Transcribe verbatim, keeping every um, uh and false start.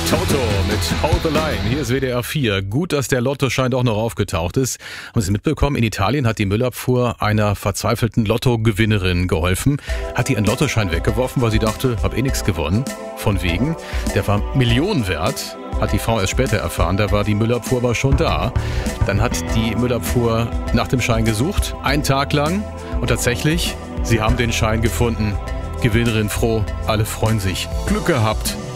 Toto mit Hold the Line. Hier ist W D R vier. Gut, dass der Lottoschein doch noch aufgetaucht ist. Haben Sie mitbekommen, in Italien hat die Müllabfuhr einer verzweifelten Lottogewinnerin geholfen. Hat die einen Lottoschein weggeworfen, weil sie dachte, hab eh nichts gewonnen. Von wegen. Der war Millionen wert. Hat die Frau erst später erfahren, da war die Müllabfuhr aber schon da. Dann hat die Müllabfuhr nach dem Schein gesucht, einen Tag lang. Und tatsächlich, sie haben den Schein gefunden. Gewinnerin froh, alle freuen sich. Glück gehabt.